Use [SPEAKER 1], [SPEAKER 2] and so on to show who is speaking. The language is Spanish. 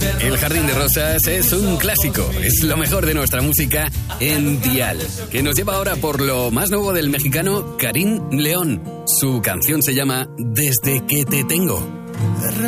[SPEAKER 1] El Jardín de Rosas es un clásico, es lo mejor de nuestra música en Dial, que nos lleva ahora por lo más nuevo del mexicano Karim León. Su canción se llama Desde que te tengo.